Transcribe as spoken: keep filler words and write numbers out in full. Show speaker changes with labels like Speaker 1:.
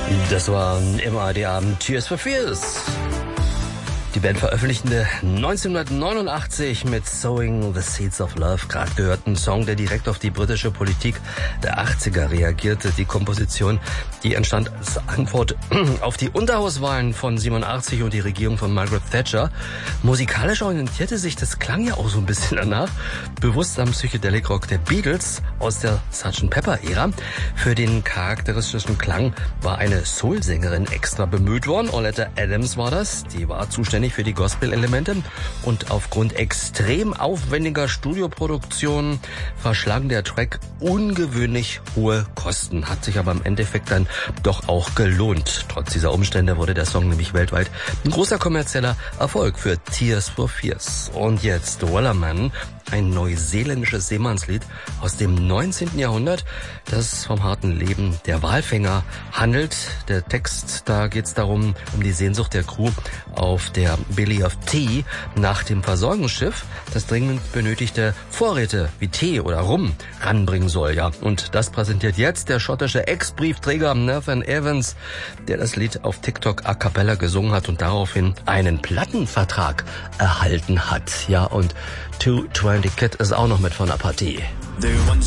Speaker 1: Das war im A R D-Abend Tears for Fears. Die Band veröffentlichte neunzehnhundertneunundachtzig mit Sowing the Seeds of Love, gerade gehörten Song, der direkt auf die britische Politik der achtziger reagierte. Die Komposition, die entstand als Antwort auf die Unterhauswahlen von siebenundachtzig und die Regierung von Margaret Thatcher. Musikalisch orientierte sich, das klang ja auch so ein bisschen danach, bewusst am Psychedelic Rock der Beatles aus der Sergeant Pepper-Ära. Für den charakteristischen Klang war eine Soul-Sängerin extra bemüht worden. Oleta Adams war das, die war zuständig für die Gospel-Elemente, und aufgrund extrem aufwendiger Studioproduktionen verschlang der Track ungewöhnlich hohe Kosten, hat sich aber im Endeffekt dann doch auch gelohnt. Trotz dieser Umstände wurde der Song nämlich weltweit ein großer kommerzieller Erfolg für Tears for Fears. Und jetzt Wellerman, ein neuseeländisches Seemannslied aus dem neunzehnten Jahrhundert, das vom harten Leben der Walfänger handelt. Der Text, da geht's darum, um die Sehnsucht der Crew auf der Billy of Tea nach dem Versorgungsschiff, das dringend benötigte Vorräte wie Tee oder Rum ranbringen soll. Ja, und das präsentiert jetzt der schottische Ex-Briefträger Nathan Evans, der das Lied auf TikTok a cappella gesungen hat und daraufhin einen Plattenvertrag erhalten hat. Ja, und zwei zwanzig Kid ist auch noch mit von der Partie.